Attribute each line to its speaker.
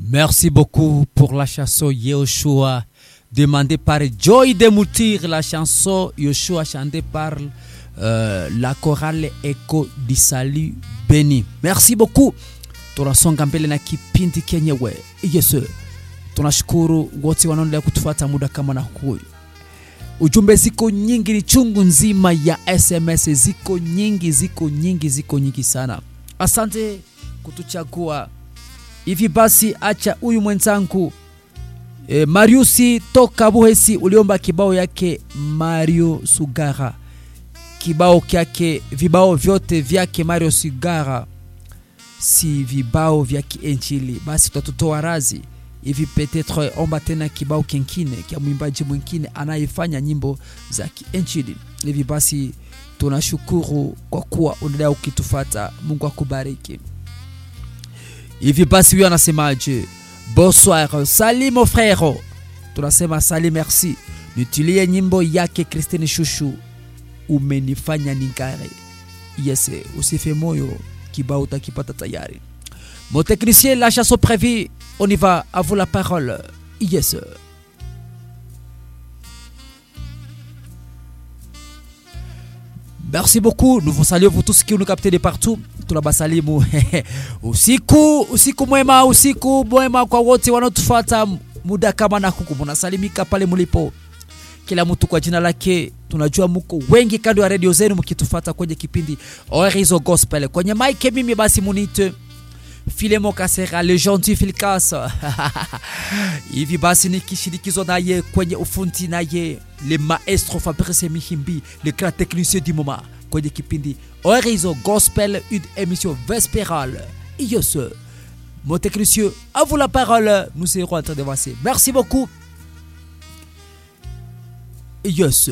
Speaker 1: Merci beaucoup pour la chanson Yoshua, demandée par Joy Demoutir, la chanson Yoshua chantée par la chorale Echo du Salut Béni. Merci beaucoup. Tunasonga mbele na kipindi kenyewe. Yes. Tunashukuru wote wanaoendelea kutufuata muda kama na huu. Ujumbe ziko nyingi, ni chungu nzima ya SMS, ziko nyingi sana. Asante kutuchagua. Hivi basi acha huyu mwenzangu Mariusi toka Buhesi uliomba kibao yake Mario Sugara. Kibao kyake, vibao vyote vyake Mario Sugara si vibao vya kiinjili. Basi tutatoa razi. Hivi peut-être omba tena kibao kingine kia mwimbaji mwingine anayefanya nyimbo za kiinjili. Hivi basi tunashukuru kwa kuwa unaendelea ukitufuata. Mungu akubariki. Hivi basi huyo anasemaje? Bonsoir, salut mon frère. Tunasema salut, merci. Nitilie nyimbo yake Christine Chouchou, umenifanya ningare. Yes, usife moyo, kibao utakipata tayari. Mon technicien, la chanson prévue, on y va, à vous la parole. Yes. Merci beaucoup. Nous vous saluons pour tous ceux qui nous captent de partout. Tunabasalimu usiku mwema kwa wote wanaotufuata muda kama na huku. Mnasalimika pale mlipo, kila mtu kwa jina lake. Tunajua mko wengi kando ya radio zenu mkitufuata kwenye kipindi Orizo Gospel. Kwenye mic mimi basi munite Filemon Kasera, le gentil Filkas. Hivi basi nikishirikizo naye kwenye ufundi naye le maestro Fabrice Mihimbi, le grand technicien du moment kwenye kipindi Orizo Gospel, une émission vespérale. Yes, mon technicien, à vous la parole. Nous serons en train de passer. Merci beaucoup. Yes.